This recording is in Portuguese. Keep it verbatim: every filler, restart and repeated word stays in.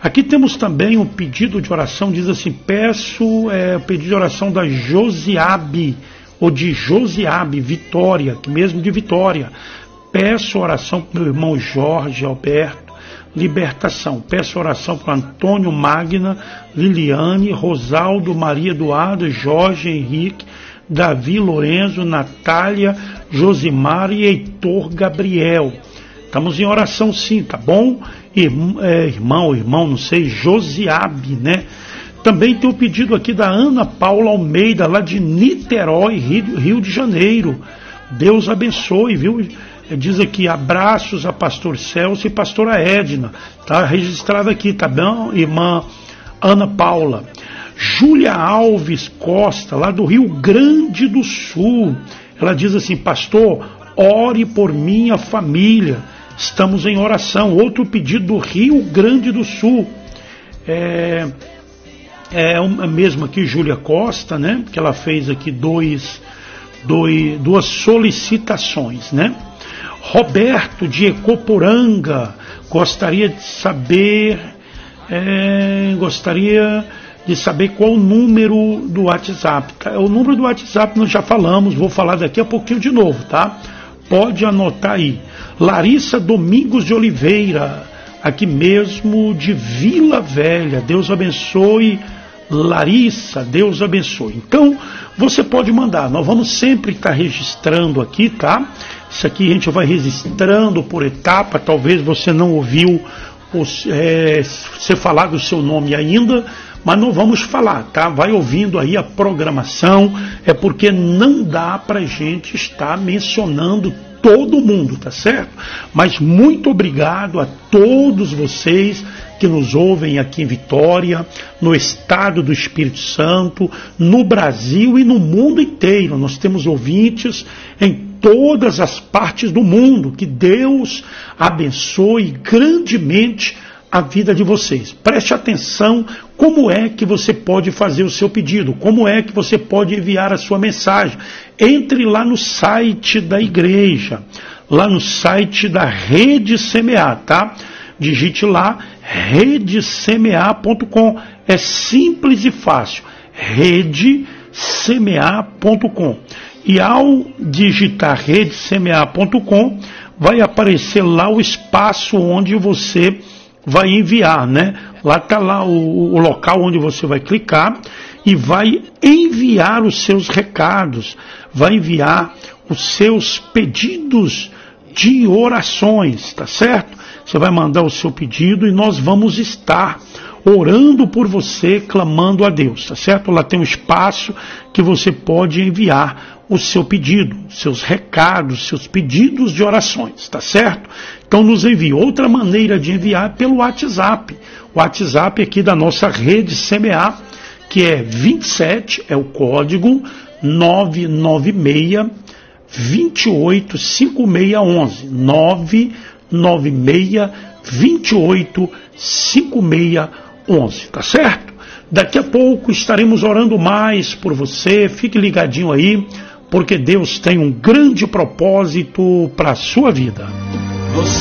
Aqui temos também um pedido de oração, diz assim, peço é, o pedido de oração da Josiabe, ou de Josiabe, Vitória, que mesmo de Vitória. Peço oração para o meu irmão Jorge Alberto, libertação. Peço oração para Antônio Magna, Liliane, Rosaldo, Maria Eduardo, Jorge Henrique, Davi Lorenzo, Natália, Josimar e Heitor Gabriel. Estamos em oração sim, tá bom? Irmão, é, irmão, irmão, não sei, Josiabe, né? Também tem o pedido aqui da Ana Paula Almeida, lá de Niterói, Rio, Rio de Janeiro. Deus abençoe, viu? Diz aqui, abraços a pastor Celso e pastora Edna. Tá registrado aqui, tá bom, irmã Ana Paula. Júlia Alves Costa, lá do Rio Grande do Sul. Ela diz assim, pastor, ore por minha família. Estamos em oração. Outro pedido do Rio Grande do Sul. É, é a mesma aqui, Júlia Costa, né? Que ela fez aqui dois, dois, duas solicitações, né? Roberto de Ecoporanga gostaria de saber, é, gostaria de saber qual o número do WhatsApp. O número do WhatsApp nós já falamos, vou falar daqui a pouquinho de novo, tá? Pode anotar aí. Larissa Domingos de Oliveira, aqui mesmo de Vila Velha. Deus abençoe, Larissa, Deus abençoe. Então, você pode mandar, nós vamos sempre estar registrando aqui, tá? Isso aqui a gente vai registrando por etapa, talvez você não ouviu os, é, você falar do seu nome ainda, mas não vamos falar, tá? Vai ouvindo aí a programação, é porque não dá pra gente estar mencionando todo mundo, tá certo? Mas muito obrigado a todos vocês que nos ouvem aqui em Vitória, no estado do Espírito Santo, no Brasil e no mundo inteiro. Nós temos ouvintes em todas as partes do mundo. Que Deus abençoe grandemente a vida de vocês. Preste atenção como é que você pode fazer o seu pedido, como é que você pode enviar a sua mensagem. Entre lá no site da igreja, lá no site da Rede Semear, tá? Digite lá, rede semear ponto com. É simples e fácil, rede semear ponto com. E ao digitar rede semear ponto com, vai aparecer lá o espaço onde você vai enviar, né? Lá está lá o, o local onde você vai clicar e vai enviar os seus recados, vai enviar os seus pedidos de orações, tá certo? Você vai mandar o seu pedido e nós vamos estar orando por você, clamando a Deus, tá certo? Lá tem um espaço que você pode enviar o seu pedido, seus recados, seus pedidos de orações, tá certo? Então nos envie. Outra maneira de enviar é pelo WhatsApp. O WhatsApp aqui da nossa Rede Semear, que é vinte e sete, é o código nove nove seis, dois oito, cinco seis um um, nove nove seis, dois oito, cinco seis um um, tá certo? Daqui a pouco estaremos orando mais por você, fique ligadinho aí, porque Deus tem um grande propósito para a sua vida. Você